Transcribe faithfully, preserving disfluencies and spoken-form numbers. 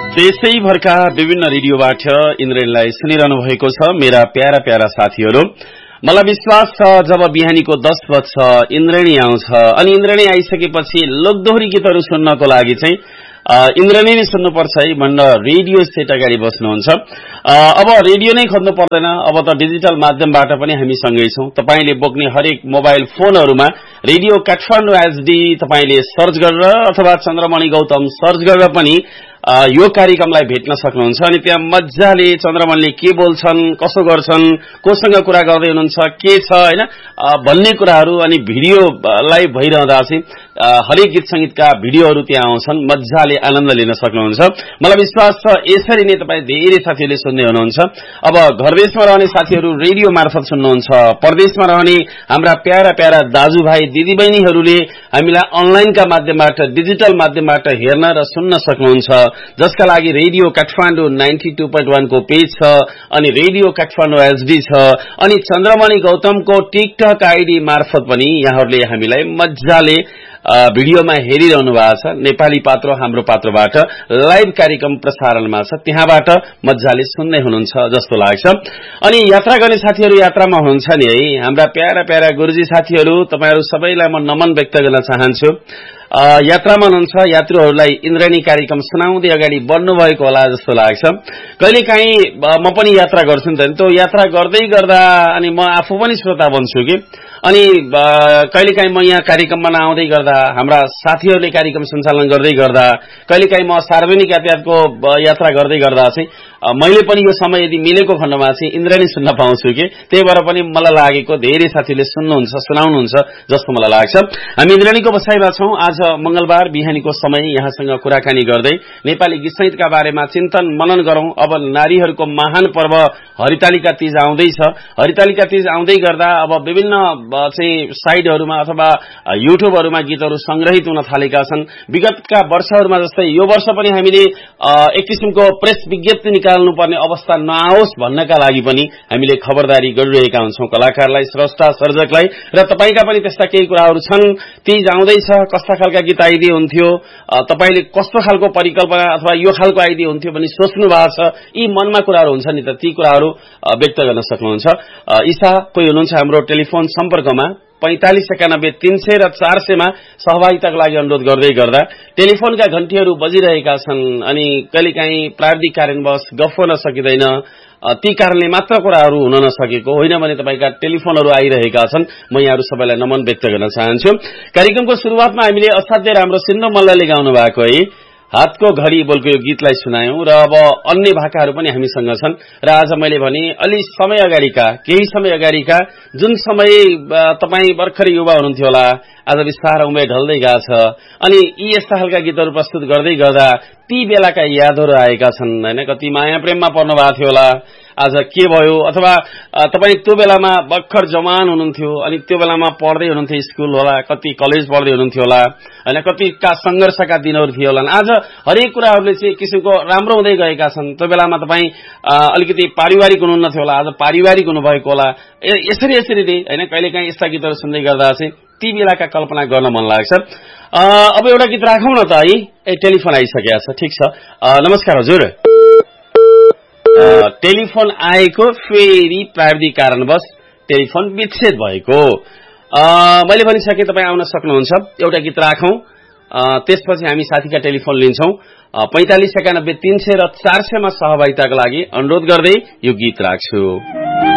देशैभरका विभिन्न रेडियोबाट इन्द्रेणीलाई सुनिरहनु भएको छ। मेरा प्यारा प्यारा साथीहरू, मलाई विश्वास छ जब बिहानीको दस बज्छ इन्द्रेणी आउँछ अनि इन्द्रेणी आइसकेपछि लोकदोहोरी गीतहरू सुन्नको लागि चाहिँ इन्द्रेणी नै सुन्नुपर्छ है भनेर रेडियो सेट अगाडि बस्नुहुन्छ। अब रेडियो नै खोज्नु पर्दैन, अब त डिजिटल माध्यमबाट पनि हामी सँगै छौं। तपाईले बोक्ने हरेक मोबाइल फोनहरूमा रेडियो काठमाडौँ एचडी तपाईले सर्च गरेर अथवा चन्द्रमणि गौतम सर्च गरेर पनि यो कार्यक्रमलाई भेट्न सक्नुहुन्छ। अनि त्यहाँ मजाले चन्द्रमणिले के बोल्छन्, कसो गर्छन्, कोसँग कुरा गर्दै हुनुहुन्छ, के छ हैन भन्ने कुराहरू अनि भिडियो लाइभ भइरहँदा चाहिँ हरेक गीत संगीतका भिडियोहरू त्यहाँ आउँछन्, मजाले आनन्द लिन सक्नुहुन्छ। मलाई विश्वास छ यसरी नै तपाईँ धेरै साथीहरूले सुन्दै हुनुहुन्छ। अब घरदेशमा रहने साथीहरू रेडियो मार्फत सुन्नुहुन्छ, परदेशमा रहने हाम्रा प्यारा प्यारा दाजुभाइ दिदीबहिनीहरूले हामीलाई अनलाइनका माध्यमबाट डिजिटल माध्यमबाट हेर्न र सुन्न सक्नुहुन्छ, जसका लागि radio Kathmandu ninety two point वन को पेज छ अनि रेडियो काठमाडौँ एचडी छ अनि चन्द्रमणि गौतमको टिकटक आईडी मार्फत पनि यहाँहरूले हामीलाई मजाले भिडियोमा हेरिरहनु भएको छ। नेपाली पात्रो हाम्रो पात्रोबाट लाइभ कार्यक्रम प्रसारणमा छ, त्यहाँबाट मजाले सुन्दै हुनुहुन्छ जस्तो लाग्छ। अनि यात्रा गर्ने साथीहरू यात्रामा हुनुहुन्छ नि है, हाम्रा प्यारा प्यारा गुरुजी साथीहरू, तपाईहरू सबैलाई म नमन व्यक्त गर्न चाहन्छु। यात्रामा हुनुहुन्छ यात्रुहरूलाई इन्द्रेणी कार्यक्रम सुनाउँदै अगाडि बढ्नु भएको होला जस्तो लाग्छ। कहिलेकाहीँ म पनि यात्रा गर्छु नि त, त्यो यात्रा गर्दै गर्दा अनि म आफू पनि श्रोता बन्छु कि अनि कहिलेकाहीँ म यहाँ कार्यक्रममा नआउँदै गर्दा हाम्रा साथीहरूले कार्यक्रम सञ्चालन गर्दै गर्दा कहिलेकाहीँ म सार्वजनिक यातायातको यात्रा गर्दै गर्दा चाहिँ मैले पनि यो समय यदि मिलेको खण्डमा चाहिँ इन्द्रेणी सुन्न पाउँछु कि त्यही भएर पनि मलाई लागेको धेरै साथीहरूले सुन्नुहुन्छ सुनाउनुहुन्छ जस्तो मलाई लाग्छ। हामी इन्द्रेणीको बसाइमा छौं। आज मंगलबार बिहानीको समय यहाँसँग कुराकानी गर्दै नेपाली गीत संगीतका बारेमा चिन्तन मनन गरौं। अब नारीहरूको महान पर्व हरितालिका तीज आउँदैछ। हरितालिका तीज आउँदै गर्दा अब विभिन्न चाहिँ साइटहरुमा अथवा युट्युबहरुमा गीतहरू संग्रहित हुन थालेका छन्। विगतका वर्षहरुमा जस्तै यो वर्ष पनि हामीले एक किसिमको प्रेस विज्ञप्ति निकाल्नु पर्ने अवस्था नआओस् भन्नका लागि पनि हामीले खबरदारी गरिरहेका हुन्छौं कलाकारलाई, स्रष्टा, सर्जकलाई। र तपाईका पनि त्यस्ता केही कुराहरू छन्, तीज आउँदैछ, कस्ता खालका गीत आइदिए हुन्थ्यो, तपाईले कस्तो खालको परिकल्पना अथवा यो खालको आइदिए हुन्थ्यो भनी सोच्नु भएको छ, यी मनमा कुराहरू हुन्छ नि त, ती कुराहरू व्यक्त गर्न सक्नुहुन्छ। ईशा कोही हुनुहुन्छ हाम्रो टेलिफोन सम्पर्कमा पैंतालीस एकानब्बे तीन सय र चार सय मा सहभागिताको लागि अनुरोध गर्दै गर्दा टेलिफोनका घण्टीहरू बजिरहेका छन् अनि कहिलेकाहीँ प्राविधिक कारणवश गफ गर्न सकिँदैन, ती कारणले मात्र कुराहरू हुन नसकेको होइन भने तपाईका टेलिफोनहरू आइरहेका छन्। म यहाँहरू सबैलाई नमन व्यक्त गर्न चाहन्छु। कार्यक्रमको सुरुवातमा हामीले असाध्यै राम्रो सिन्धु मल्लले गाउनु भएको है हातको घडी बोलको यो गीतलाई सुनायौं र अब अन्य भाकाहरू पनि हामीसँग छन्। र आज मैले भने अलि समय अगाडिका केही समय अगाडिका जुन समय तपाई भर्खरै युवा हुनुहुन्थ्यो होला, आज बिस्तारै उमेर ढल्दै गएको छ अनि यी यस्ता खालका गीतहरू प्रस्तुत गर्दै गर्दा ती बेलाका यादहरू आएका छन् हैन। कति माया प्रेममा पर्नु भएको थियो होला, आज के भयो, अथवा तपाई त्यो बेलामा भर्खर जवान हुनुहुन्थ्यो अनि त्यो बेलामा पढ्दै हुनुहुन्थ्यो स्कुल होला, कति कलेज पढ्दै हुनुहुन्थ्यो होला हैन, कतिका संघर्षका दिनहरू थियो होला। आज हरेक कुराहरूले चाहिँ किसिमको राम्रो हुँदै गएका छन्। त्यो बेलामा तपाई अलिकति पारिवारिक हुनुहुन्थ्यो होला, आज पारिवारिक हुनुभएको होला। यसरी यसरी नै हैन कहिलेकाहीँ यस्ता गीतहरू सुन्दै गर्दा चाहिँ ती बेलाका कल्पना गर्न मन लाग्छ। अब एउटा गीत राखौं न त है। ए टेलिफोन आइसकेको छ, ठीक छ। नमस्कार हजुर। टेलिफोन आएको फेरि प्राविधिक कारणवश टेलिफोन विच्छेद भएको मैले भनिसके। तपाईँ आउन सक्नुहुन्छ। एउटा गीत राखौं, त्यसपछि हामी साथीका टेलिफोन लिन्छौं। पैंतालीस एकानब्बे तीन सय र चार सय मा सहभागिताको लागि अनुरोध गर्दै यो गीत राख्छु।